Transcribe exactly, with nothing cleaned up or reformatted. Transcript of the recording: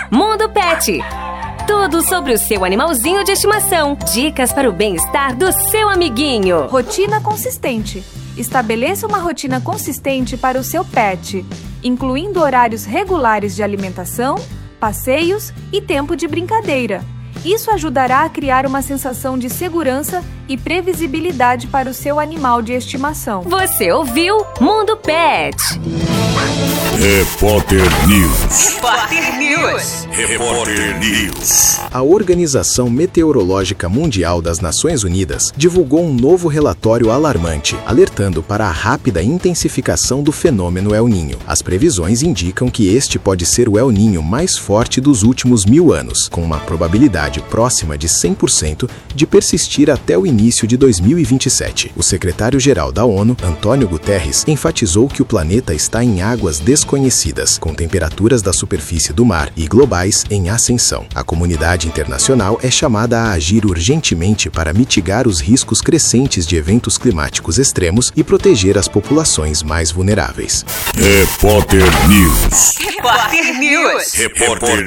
Mundo Pet. Tudo sobre o seu animalzinho de estimação. Dicas para o bem-estar do seu amiguinho. Rotina consistente. Estabeleça uma rotina consistente para o seu pet, incluindo horários regulares de alimentação, passeios e tempo de brincadeira. Isso ajudará a criar uma sensação de segurança e previsibilidade para o seu animal de estimação. Você ouviu Mundo Pet. Repórter News. Repórter News. Repórter News. A Organização Meteorológica Mundial das Nações Unidas divulgou um novo relatório alarmante, alertando para a rápida intensificação do fenômeno El Niño. As previsões indicam que este pode ser o El Niño mais forte dos últimos mil anos, com uma probabilidade próxima de cem por cento de persistir até o início de dois mil e vinte e sete. O secretário-geral da ONU, Antônio Guterres, enfatizou que o planeta está em águas desconhecidas, com temperaturas da superfície do mar e globais em ascensão. A comunidade internacional é chamada a agir urgentemente para mitigar os riscos crescentes de eventos climáticos extremos e proteger as populações mais vulneráveis. Repórter News. Repórter News. Repórter